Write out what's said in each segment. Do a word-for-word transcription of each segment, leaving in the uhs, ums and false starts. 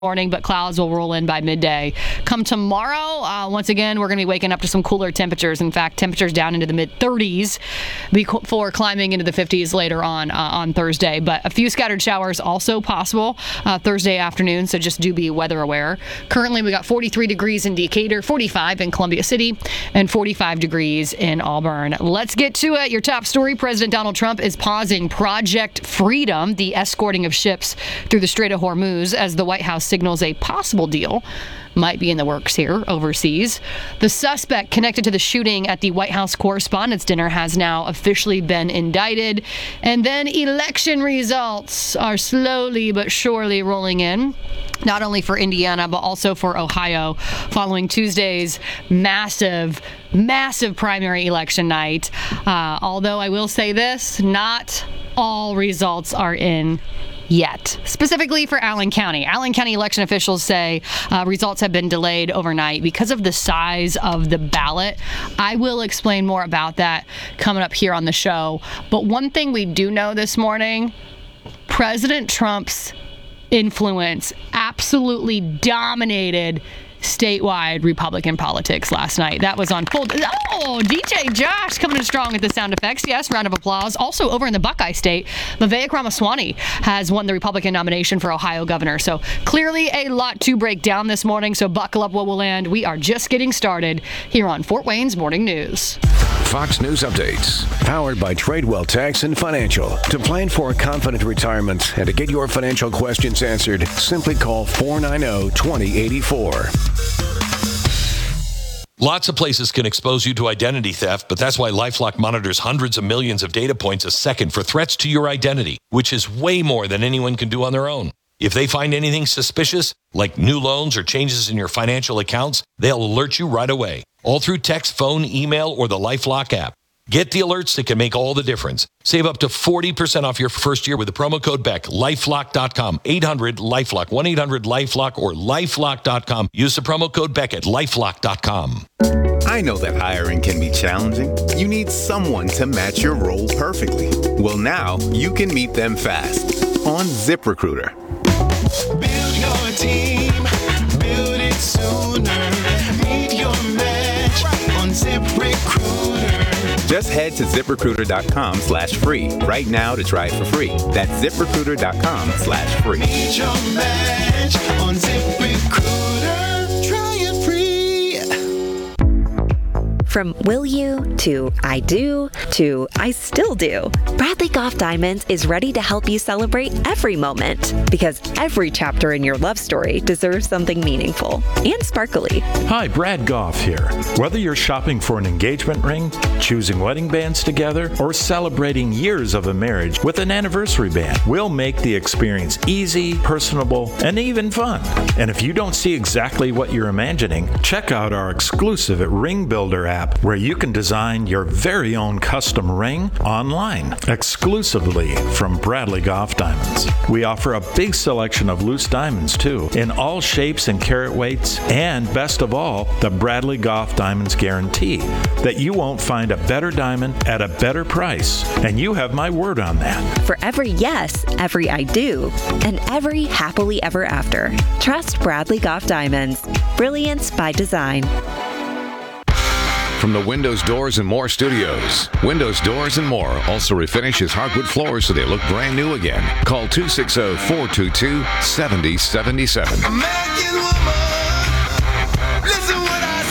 morning, but clouds will roll in by midday. Come tomorrow, uh, once again, we're going to be waking up to some cooler temperatures. In fact, temperatures down into the mid-thirties before climbing into the fifties later on uh, on Thursday. But a few scattered showers also possible uh, Thursday afternoon, so just do be weather aware. Currently, we got forty-three degrees in Decatur, forty-five in Columbia City, and forty-five degrees in Auburn. Let's get to it. Your top story, President Donald Trump is pausing Project Freedom, the escorting of ships through the Strait of Hormuz, as the White House signals a possible deal might be in the works here overseas. The suspect connected to the shooting at the White House Correspondents' Dinner has now officially been indicted. And then election results are slowly but surely rolling in, not only for Indiana, but also for Ohio, following Tuesday's massive, massive primary election night. Uh, although I will say this, not all results are in yet, specifically for Allen County. Allen County election officials say uh, results have been delayed overnight because of the size of the ballot. I will explain more about that coming up here on the show. But one thing we do know this morning, President Trump's influence absolutely dominated statewide Republican politics last night. That was on full. Oh, D J Josh coming in strong with the sound effects. Yes, round of applause. Also over in the Buckeye State, Vivek Ramaswamy has won the Republican nomination for Ohio governor. So clearly a lot to break down this morning. So buckle up, what will land. We are just getting started here on Fort Wayne's Morning News. Fox News Updates, powered by Tradewell Tax and Financial. To plan for a confident retirement and to get your financial questions answered, simply call four nine zero, two zero eight four. Lots of places can expose you to identity theft, but that's why LifeLock monitors hundreds of millions of data points a second for threats to your identity, which is way more than anyone can do on their own. If they find anything suspicious, like new loans or changes in your financial accounts, they'll alert you right away, all through text, phone, email, or the LifeLock app. Get the alerts that can make all the difference. Save up to forty percent off your first year with the promo code Beck. LifeLock dot com, eight hundred LifeLock, one eight hundred LifeLock, or LifeLock dot com. Use the promo code Beck at LifeLock dot com. I know that hiring can be challenging. You need someone to match your role perfectly. Well, now you can meet them fast on ZipRecruiter. Build your team, build it sooner. Meet your match on ZipRecruiter. Just head to ZipRecruiter.com slash free right now to try it for free. That's ZipRecruiter.com slash free. Meet your match on ZipRecruiter. Try it free. From will you to I do to I still do, Bradley Goff Diamonds is ready to help you celebrate every moment, because every chapter in your love story deserves something meaningful and sparkly. Hi, Brad Goff here. Whether you're shopping for an engagement ring, choosing wedding bands together, or celebrating years of a marriage with an anniversary band, we'll make the experience easy, personable, and even fun. And if you don't see exactly what you're imagining, check out our exclusive Ring Builder app, where you can design your very own custom ring online, exclusively from Bradley Goff Diamonds. We offer a big selection of loose diamonds, too, in all shapes and carat weights, and best of all, the Bradley Goff Diamonds guarantee that you won't find a better diamond at a better price, and you have my word on that. For every yes, every I do, and every happily ever after, trust Bradley Goff Diamonds. Brilliance by design. From the Windows, Doors, and More studios, Windows, Doors, and More also refinishes hardwood floors so they look brand new again. Call two six zero, four two two, seven zero seven seven. American woman, listen what I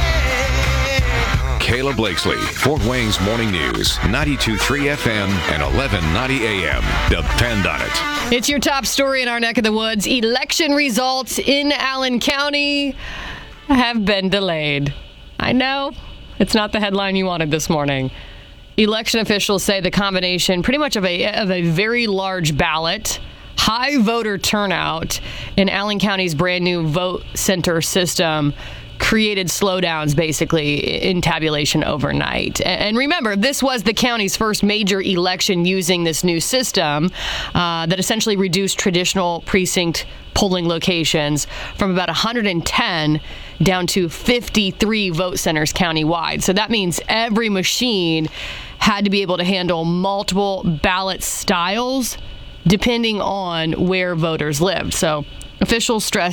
say. Kayla Blakesley, Fort Wayne's Morning News, ninety-two point three F M and eleven ninety A M. Depend on it. It's your top story in our neck of the woods. Election results in Allen County have been delayed. I know. It's not the headline you wanted this morning. Election officials say the combination pretty much of a of a very large ballot, high voter turnout in Allen County's brand new vote center system created slowdowns basically in tabulation overnight. And remember, this was the county's first major election using this new system uh, that essentially reduced traditional precinct polling locations from about one hundred ten down to fifty-three vote centers countywide. So that means every machine had to be able to handle multiple ballot styles depending on where voters lived. So Officials stress